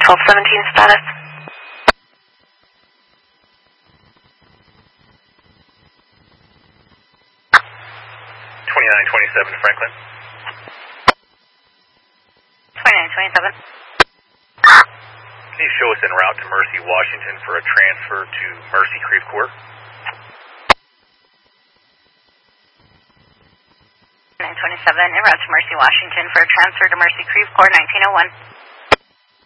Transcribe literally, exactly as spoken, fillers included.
twelve seventeen status. twenty-nine twenty-seven Franklin. twenty-nine twenty-seven. Can you show us en route to Mercy, Washington for a transfer to Mercy Creve Coeur? nine twenty-seven, en route to Mercy, Washington for a transfer to Mercy Creve Coeur, nineteen oh one.